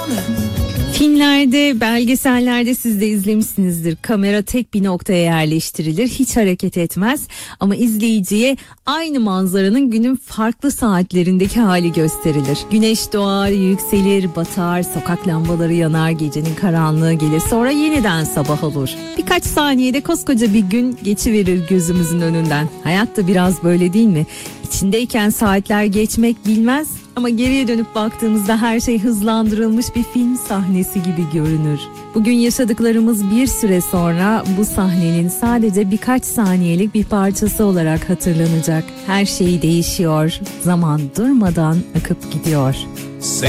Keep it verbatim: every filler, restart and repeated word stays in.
Filmlerde, belgesellerde siz de izlemişsinizdir. Kamera tek bir noktaya yerleştirilir, hiç hareket etmez ama izleyiciye aynı manzaranın günün farklı saatlerindeki hali gösterilir. Güneş doğar, yükselir, batar, sokak lambaları yanar, gecenin karanlığı gelir, sonra yeniden sabah olur. Birkaç saniyede koskoca bir gün geçiverir gözümüzün önünden. Hayat da biraz böyle değil mi? İçindeyken saatler geçmek bilmez ama geriye dönüp baktığımızda her şey hızlandırılmış bir film sahnesi gibi görünür. Bugün yaşadıklarımız bir süre sonra bu sahnenin sadece birkaç saniyelik bir parçası olarak hatırlanacak. Her şey değişiyor, zaman durmadan akıp gidiyor.